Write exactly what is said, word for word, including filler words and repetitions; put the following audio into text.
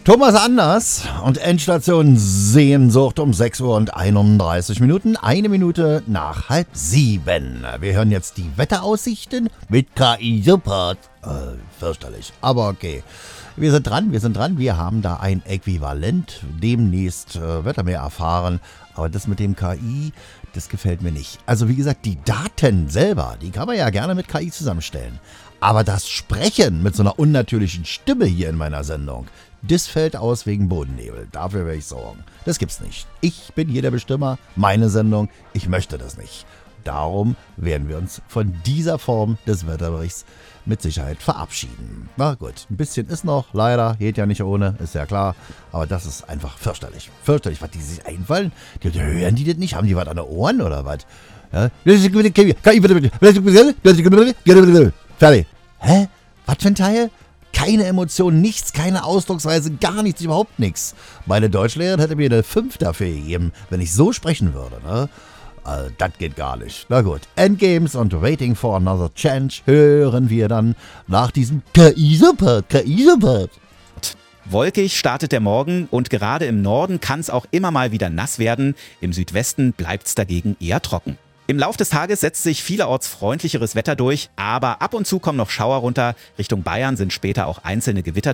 Thomas Anders und Endstation Sehnsucht um sechs Uhr und einunddreißig Minuten, eine Minute nach halb sieben. Wir hören jetzt die Wetteraussichten mit K I-Support. Äh, fürchterlich, aber okay. Wir sind dran, wir sind dran, wir haben da ein Äquivalent. Demnächst äh, wird er mehr erfahren, aber das mit dem K I, das gefällt mir nicht. Also wie gesagt, die Daten selber, die kann man ja gerne mit K I zusammenstellen. Aber das Sprechen mit so einer unnatürlichen Stimme hier in meiner Sendung, das fällt aus wegen Bodennebel. Dafür werde ich sorgen. Das gibt's nicht. Ich bin hier der Bestimmer, meine Sendung, ich möchte das nicht. Darum werden wir uns von dieser Form des Wetterberichts mit Sicherheit verabschieden. Na gut, ein bisschen ist noch, leider, geht ja nicht ohne, ist ja klar. Aber das ist einfach fürchterlich. Fürchterlich, was die sich einfallen. Die, die, hören die das nicht? Haben die was an den Ohren oder was? Ja? Fertig. Hä? Was für ein Teil? Keine Emotionen, nichts, keine Ausdrucksweise, gar nichts, überhaupt nichts. Meine Deutschlehrerin hätte mir eine fünf dafür gegeben, wenn ich so sprechen würde, ne? Also, das geht gar nicht. Na gut, Endgames und Waiting for Another Change hören wir dann nach diesem K I-Support, K I-Support. Wolkig startet der Morgen und gerade im Norden kann es auch immer mal wieder nass werden. Im Südwesten bleibt es dagegen eher trocken. Im Lauf des Tages setzt sich vielerorts freundlicheres Wetter durch, aber ab und zu kommen noch Schauer runter. Richtung Bayern sind später auch einzelne Gewitter